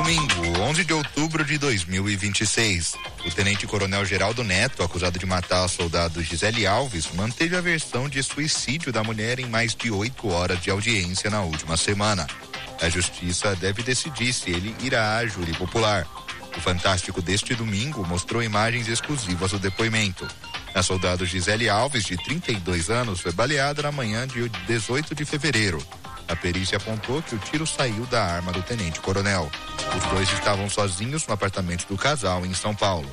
Domingo, 11 de outubro de 2026. O tenente-coronel Geraldo Neto, acusado de matar a soldado Gisele Alves, manteve a versão de suicídio da mulher em mais de 8 horas de audiência na última semana. A justiça deve decidir se ele irá à júri popular. O Fantástico deste domingo mostrou imagens exclusivas do depoimento. A soldado Gisele Alves, de 32 anos, foi baleada na manhã de 18 de fevereiro. A perícia apontou que o tiro saiu da arma do tenente-coronel. Os dois estavam sozinhos no apartamento do casal em São Paulo.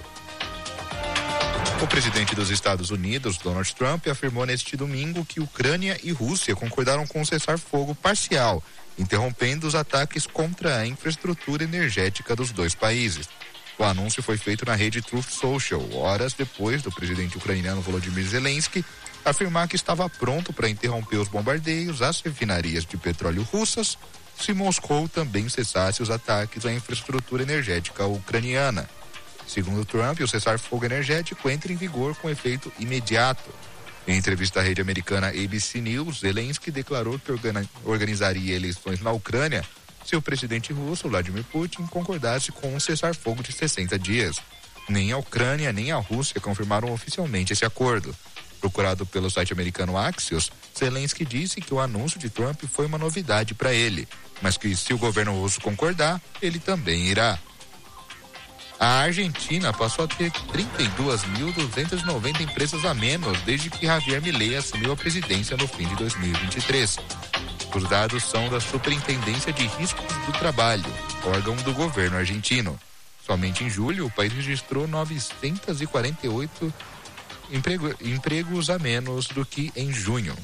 O presidente dos Estados Unidos, Donald Trump, afirmou neste domingo que Ucrânia e Rússia concordaram com um cessar-fogo parcial, interrompendo os ataques contra a infraestrutura energética dos dois países. O anúncio foi feito na rede Truth Social, horas depois do presidente ucraniano Volodymyr Zelensky afirmar que estava pronto para interromper os bombardeios às refinarias de petróleo russas se Moscou também cessasse os ataques à infraestrutura energética ucraniana. Segundo Trump, o cessar-fogo energético entra em vigor com efeito imediato. Em entrevista à rede americana ABC News, Zelensky declarou que organizaria eleições na Ucrânia se o presidente russo, Vladimir Putin, concordasse com um cessar-fogo de 60 dias. Nem a Ucrânia nem a Rússia confirmaram oficialmente esse acordo. Procurado pelo site americano Axios, Zelensky disse que o anúncio de Trump foi uma novidade para ele, mas que se o governo russo concordar, ele também irá. A Argentina passou a ter 32.290 empresas a menos desde que Javier Milei assumiu a presidência no fim de 2023. Os dados são da Superintendência de Riscos do Trabalho, órgão do governo argentino. Somente em julho, o país registrou 948 empregos a menos do que em junho.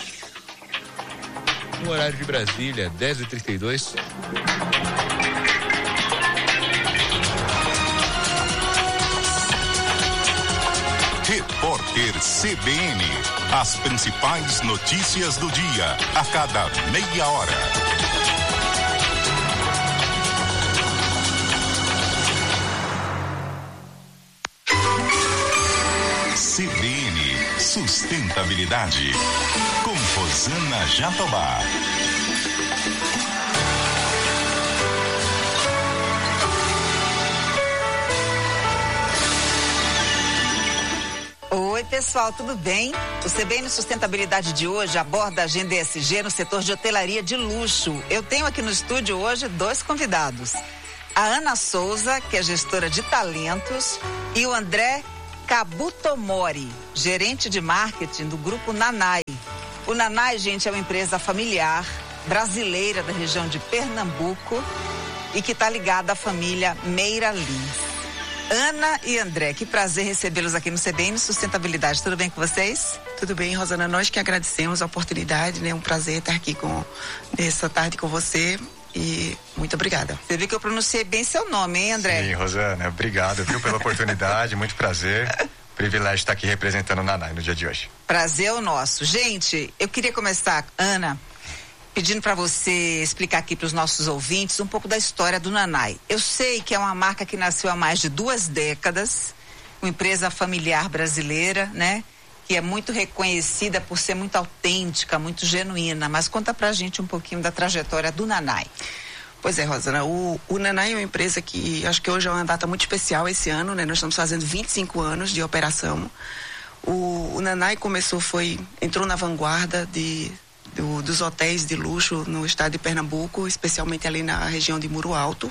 No horário de Brasília, 10h32. Repórter CBN. As principais notícias do dia, a cada meia hora. CBN Sustentabilidade, com Rosana Jatobá. Oi, pessoal, tudo bem? O CBN Sustentabilidade de hoje aborda a agenda ESG no setor de hotelaria de luxo. Eu tenho aqui no estúdio hoje 2 convidados. A Ana Souza, que é gestora de talentos, e o André Kabutomori, gerente de marketing do grupo Nanai. O Nanai, gente, é uma empresa familiar brasileira da região de Pernambuco e que está ligada à família Meira Lins. Ana e André, que prazer recebê-los aqui no CBN Sustentabilidade. Tudo bem com vocês? Tudo bem, Rosana. Nós que agradecemos a oportunidade, né? Um prazer estar aqui nessa tarde com você. E muito obrigada. Você viu que eu pronunciei bem seu nome, hein, André? Sim, Rosana, obrigado, viu, pela oportunidade, muito prazer. Privilégio estar aqui representando o Nanai no dia de hoje. Prazer é o nosso. Gente, eu queria começar, Ana, pedindo para você explicar aqui para os nossos ouvintes um pouco da história do Nanai. Eu sei que é uma marca que nasceu há mais de 2 décadas, uma empresa familiar brasileira, né? Que é muito reconhecida por ser muito autêntica, muito genuína. Mas conta pra gente um pouquinho da trajetória do Nanai. Pois é, Rosana, o Nanai é uma empresa que acho que hoje é uma data muito especial esse ano, né? Nós estamos fazendo 25 anos de operação. O Nanai entrou na vanguarda dos hotéis de luxo no estado de Pernambuco, especialmente ali na região de Muro Alto.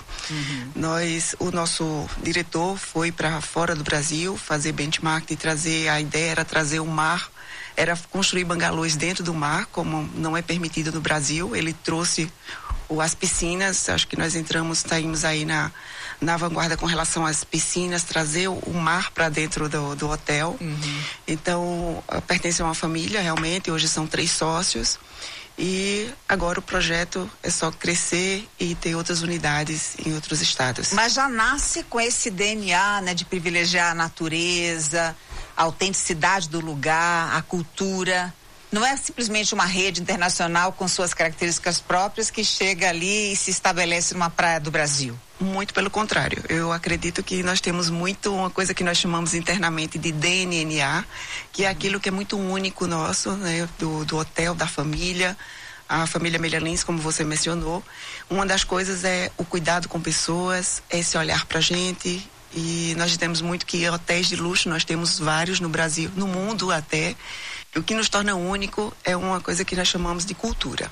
O nosso diretor foi para fora do Brasil fazer benchmark e a ideia era trazer o mar, era construir bangalôs dentro do mar, como não é permitido no Brasil. Ele trouxe as piscinas, acho que nós saímos aí na vanguarda com relação às piscinas, trazer o mar para dentro do hotel. Então, pertence a uma família realmente, hoje são 3 sócios e agora o projeto é só crescer e ter outras unidades em outros estados. Mas já nasce com esse DNA, né, de privilegiar a natureza, a autenticidade do lugar, a cultura. Não é simplesmente uma rede internacional com suas características próprias que chega ali e se estabelece numa praia do Brasil. Muito pelo contrário. Eu acredito que nós temos uma coisa que nós chamamos internamente de DNA, que é aquilo que é muito único nosso, né? Do hotel, da família, a família Meireles, como você mencionou. Uma das coisas é o cuidado com pessoas, esse olhar pra gente. E nós temos muito que hotéis de luxo, nós temos vários no Brasil, no mundo até. E o que nos torna único é uma coisa que nós chamamos de cultura.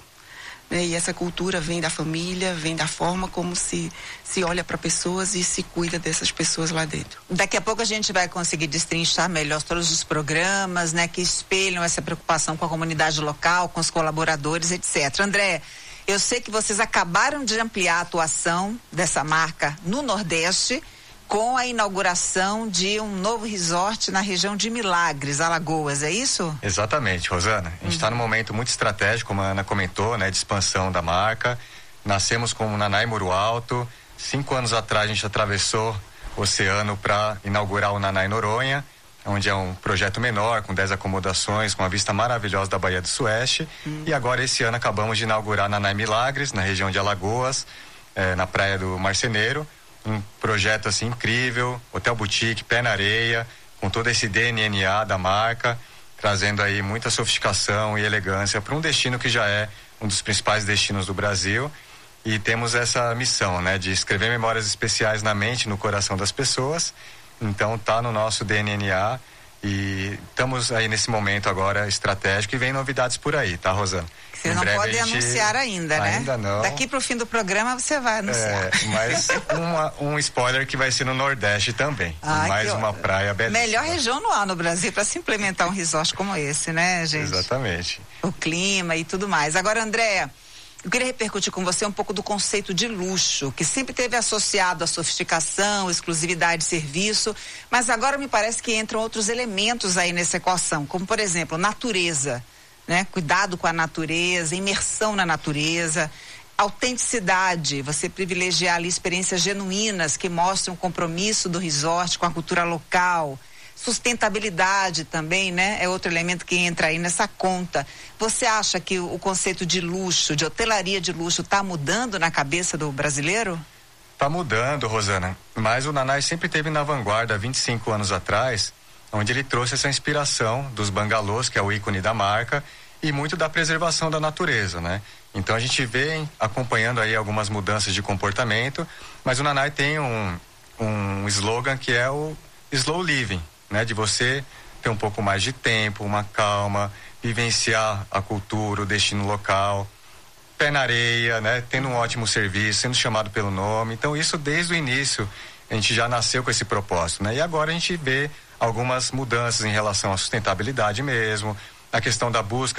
E essa cultura vem da família, vem da forma como se olha para pessoas e se cuida dessas pessoas lá dentro. Daqui a pouco a gente vai conseguir destrinchar melhor todos os programas, né, que espelham essa preocupação com a comunidade local, com os colaboradores, etc. André, eu sei que vocês acabaram de ampliar a atuação dessa marca no Nordeste com a inauguração de um novo resort na região de Milagres, Alagoas, é isso? Exatamente, Rosana. A gente está num momento muito estratégico, como a Ana comentou, né, de expansão da marca. Nascemos com o Nanai Muro Alto. 5 anos atrás a gente atravessou o oceano para inaugurar o Nanai Noronha, onde é um projeto menor, com 10 acomodações, com uma vista maravilhosa da Baía do Sueste. E agora, esse ano, acabamos de inaugurar Nanai Milagres, na região de Alagoas, na praia do Marceneiro. Um projeto assim incrível, hotel boutique, pé na areia, com todo esse DNA da marca, trazendo aí muita sofisticação e elegância para um destino que já é um dos principais destinos do Brasil. E temos essa missão, né, de escrever memórias especiais na mente e no coração das pessoas. Então tá no nosso DNA e estamos aí nesse momento agora estratégico e vem novidades por aí, tá, Rosana? Vocês não podem anunciar ainda, né? Ainda não. Daqui pro fim do programa você vai anunciar. Mas um spoiler que vai ser no Nordeste também. Mais uma praia belíssima. Melhor região não há no Brasil para se implementar um resort como esse, né, gente? Exatamente. O clima e tudo mais. Agora, Andréa, eu queria repercutir com você um pouco do conceito de luxo, que sempre teve associado a sofisticação, exclusividade de serviço, mas agora me parece que entram outros elementos aí nessa equação, como, por exemplo, natureza, né? Cuidado com a natureza, imersão na natureza, autenticidade, você privilegiar ali experiências genuínas que mostram o compromisso do resort com a cultura local. Sustentabilidade também, né? É outro elemento que entra aí nessa conta. Você acha que o conceito de luxo, de hotelaria de luxo, está mudando na cabeça do brasileiro? Está mudando, Rosana. Mas o Nanai sempre esteve na vanguarda, 25 anos atrás, onde ele trouxe essa inspiração dos bangalôs, que é o ícone da marca, e muito da preservação da natureza, né? Então a gente vem acompanhando aí algumas mudanças de comportamento, mas o Nanai tem um slogan que é o slow living, né? De você ter um pouco mais de tempo, uma calma, vivenciar a cultura, o destino local, pé na areia, né? Tendo um ótimo serviço, sendo chamado pelo nome. Então isso desde o início a gente já nasceu com esse propósito, né? E agora a gente vê algumas mudanças em relação à sustentabilidade mesmo, a questão da busca